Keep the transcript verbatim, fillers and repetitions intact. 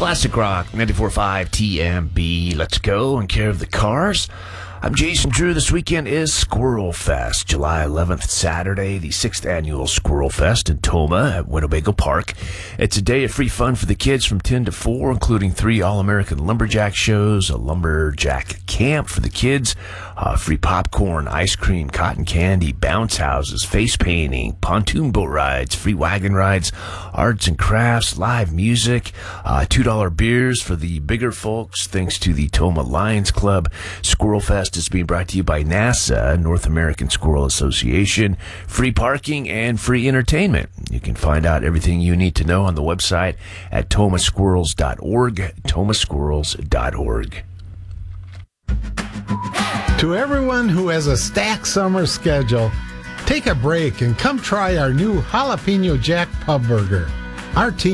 Classic Rock, ninety-four point five T M B. Let's go in care of the cars. I'm Jason Drew. This weekend is Squirrel Fest, July eleventh, Saturday, the sixth annual Squirrel Fest in Tomah at Winnebago Park. It's a day of free fun for the kids from ten to four, including three All-American Lumberjack shows, a Lumberjack camp for the kids, uh, free popcorn, ice cream, cotton candy, bounce houses, face painting, pontoon boat rides, free wagon rides, arts and crafts, live music, uh, two dollar beers for the bigger folks, thanks to the Tomah Lions Club. Squirrel Fest is being brought to you by NASA, North American Squirrel Association, free parking and free entertainment. You can find out everything you need to know on the website at tomah squirrels dot org, tomah squirrels dot org. To everyone who has a stacked summer schedule, take a break and come try our new Jalapeno Jack Pub Burger. Our team